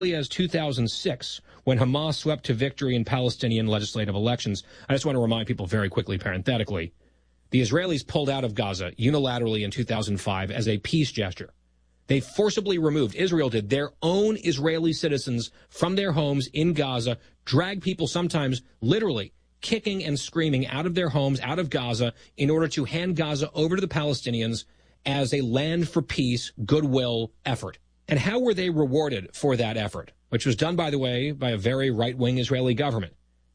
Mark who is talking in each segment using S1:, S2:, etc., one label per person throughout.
S1: as 2006, when Hamas swept to victory in Palestinian legislative elections. I just want to remind people very quickly, parenthetically, the Israelis pulled out of Gaza unilaterally in 2005 as a peace gesture. They forcibly removed, Israel did, their own Israeli citizens from their homes in Gaza, dragged people sometimes literally kicking and screaming out of their homes, out of Gaza, in order to hand Gaza over to the Palestinians as a land for peace, goodwill effort. And how were they rewarded for that effort, which was done, by the way, by a very right-wing Israeli government?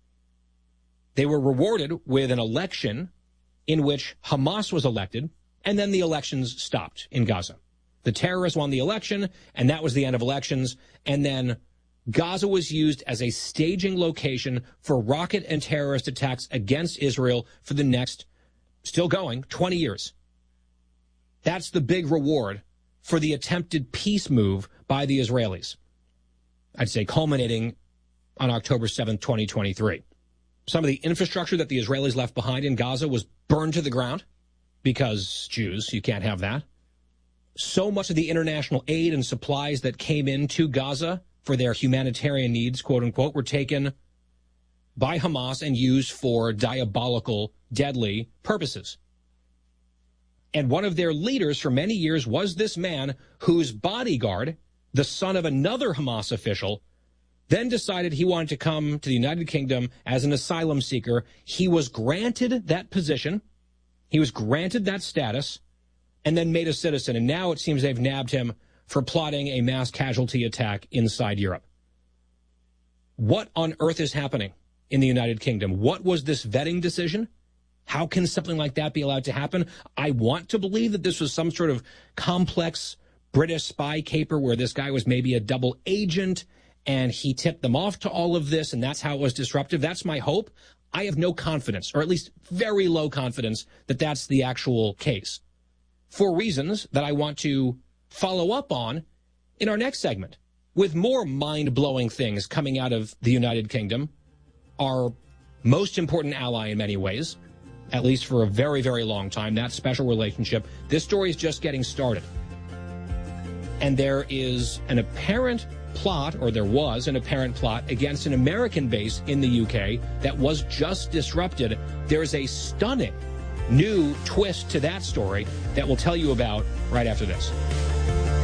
S1: They were rewarded with an election in which Hamas was elected, and then the elections stopped in Gaza. The terrorists won the election, and that was the end of elections, and then Gaza was used as a staging location for rocket and terrorist attacks against Israel for the next, still going, 20 years. That's the big reward for the attempted peace move by the Israelis. I'd say culminating on October 7th, 2023. Some of the infrastructure that the Israelis left behind in Gaza was burned to the ground because Jews, you can't have that. So much of the international aid and supplies that came into Gaza for their humanitarian needs, quote unquote, were taken by Hamas and used for diabolical, deadly purposes. And one of their leaders for many years was this man whose bodyguard, the son of another Hamas official, then decided he wanted to come to the United Kingdom as an asylum seeker. He was granted that position. He was granted that status and then made a citizen. And now it seems they've nabbed him for plotting a mass casualty attack inside Europe. What on earth is happening in the United Kingdom? What was this vetting decision? How can something like that be allowed to happen? I want to believe that this was some sort of complex British spy caper where this guy was maybe a double agent and he tipped them off to all of this, and that's how it was disruptive. That's my hope. I have no confidence, or at least very low confidence, that that's the actual case, for reasons that I want to follow up on in our next segment, with more mind-blowing things coming out of the United Kingdom, our most important ally in many ways, at least for a very, very long time, that special relationship. This story is just getting started. And there is an apparent plot, or there was an apparent plot, against an American base in the UK that was just disrupted. There's a stunning new twist to that story that we'll tell you about right after this.